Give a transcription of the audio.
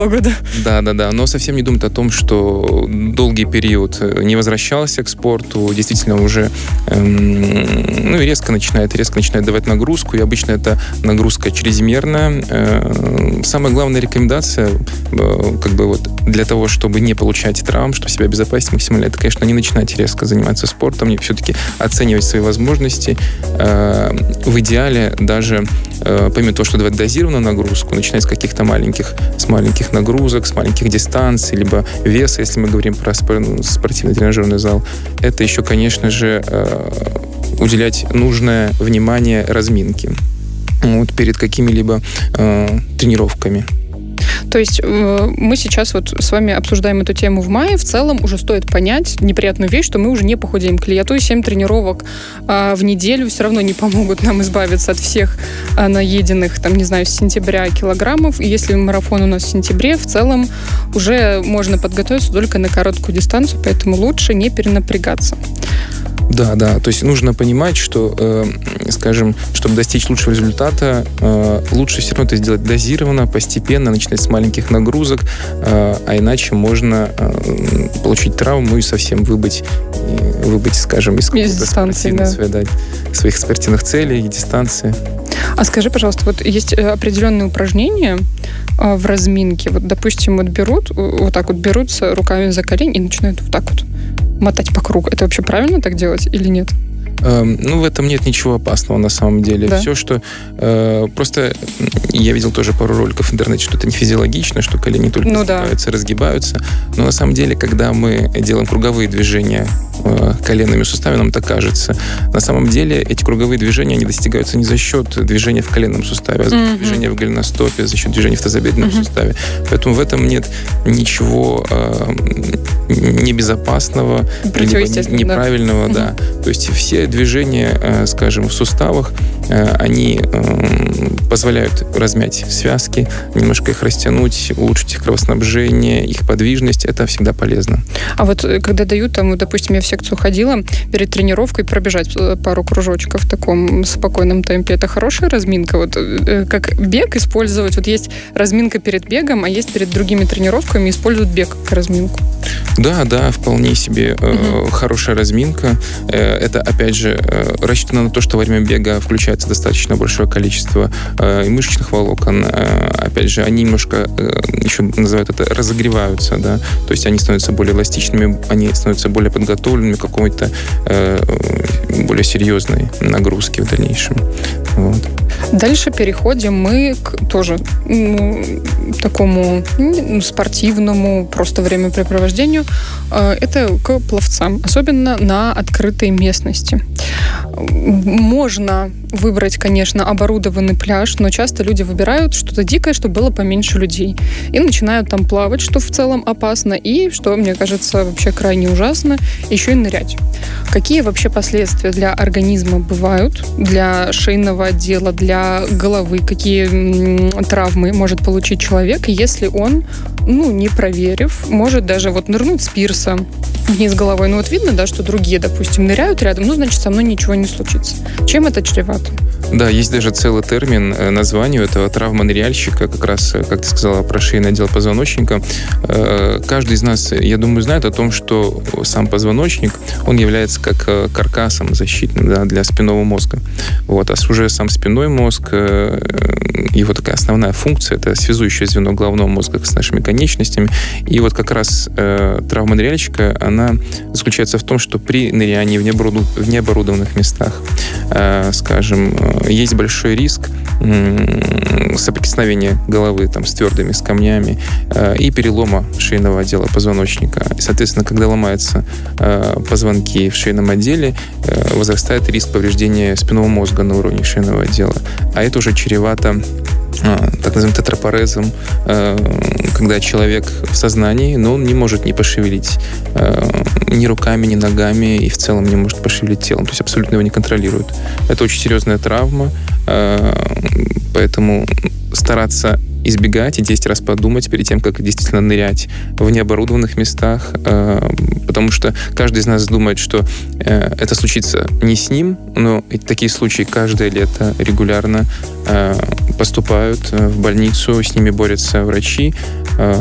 года. Да. Но совсем не думает о том, что долгий период не возвращался к спорту, действительно уже резко начинает давать нагрузку, и обычно это нагрузка чрезмерная. Самая главная рекомендация, для того, чтобы не получать травм, чтобы себя обезопасить максимально, это, конечно, не начинать резко заниматься спортом, не все-таки оценивать свои возможности. В идеале даже, помимо того, что давать дозированную нагрузку, начинать с каких-то маленьких нагрузок, с маленьких дистанций, либо веса, если мы говорим про спортивный тренажерный зал. Это еще, конечно же, уделять нужное внимание разминке перед какими-либо тренировками. То есть мы сейчас с вами обсуждаем эту тему в мае. В целом уже стоит понять неприятную вещь, что мы уже не похудеем к лету. 7 тренировок в неделю все равно не помогут нам избавиться от всех наеденных, с сентября килограммов. И если марафон у нас в сентябре, в целом уже можно подготовиться только на короткую дистанцию, поэтому лучше не перенапрягаться. Да, то есть нужно понимать, что, чтобы достичь лучшего результата, лучше все равно это сделать дозированно, постепенно, начинать с маленьких нагрузок, а иначе можно получить травму и совсем выбыть, из дистанции, своих спортивных целей и дистанции. А скажи, пожалуйста, есть определенные упражнения в разминке. Допустим, берутся руками за колени и начинают мотать по кругу. Это вообще правильно так делать или нет? В этом нет ничего опасного на самом деле. Да. Все, что... просто я видел тоже пару роликов в интернете, что это не физиологично, что колени только разгибаются. Но на самом деле, когда мы делаем круговые движения коленными суставами, нам так кажется. На самом деле эти круговые движения, они достигаются не за счет движения в коленном суставе, а за счет движения в голеностопе, за счет движения в тазобедренном суставе. Поэтому в этом нет ничего небезопасного, неправильного. Да. То есть все движения, в суставах, они позволяют размять связки, немножко их растянуть, улучшить их кровоснабжение, их подвижность. Это всегда полезно. А когда дают, допустим, я в секцию ходила, перед тренировкой пробежать пару кружочков в таком спокойном темпе, это хорошая разминка? Как бег использовать? Есть разминка перед бегом, а есть перед другими тренировками используют бег как разминку. Да, вполне себе хорошая разминка. Это, опять же, рассчитано на то, что во время бега включается достаточно большое количество и мышечных волокон. Опять же, они немножко, еще называют это, разогреваются, да. То есть они становятся более эластичными, они становятся более подготовленными к какой-то более серьезной нагрузке в дальнейшем. Дальше переходим мы к тоже такому спортивному просто времяпрепровождению. Это к пловцам, особенно на открытой местности. Можно выбрать, конечно, оборудованный пляж, но часто люди выбирают что-то дикое, чтобы было поменьше людей. И начинают там плавать, что в целом опасно, и, что, мне кажется, вообще крайне ужасно, еще и нырять. Какие вообще последствия для организма бывают, для шейного отдела, для головы? Какие травмы может получить человек, если он, не проверив, может даже нырнуть с пирса вниз головой. Видно, да, что другие, допустим, ныряют рядом, значит, со мной ничего не случится. Чем это чревато? Да, есть даже целый термин, название этого травма ныряльщика, как раз, как ты сказала, про шейный отдел позвоночника. Каждый из нас, я думаю, знает о том, что сам позвоночник, он является как каркасом защитным, да, для спинного мозга. А уже сам спинной мозг, его такая основная функция, это связующее звено головного мозга с нашими конечностями. И как раз травма ныряльщика, она заключается в том, что при нырянии в необорудованных местах, есть большой риск соприкосновения головы с твердыми, с камнями и перелома шейного отдела позвоночника. И, соответственно, когда ломаются позвонки в шейном отделе, возрастает риск повреждения спинного мозга на уровне шейного отдела. А это уже чревато так называемым тетрапорезом, когда человек в сознании, но он не может не пошевелить ни руками, ни ногами, и в целом не может пошевелить телом, то есть абсолютно его не контролирует. Это очень серьезная травма, поэтому стараться избегать и 10 раз подумать перед тем, как действительно нырять в необорудованных местах, потому что каждый из нас думает, что это случится не с ним, но такие случаи каждое лето регулярно поступают в больницу, с ними борются врачи,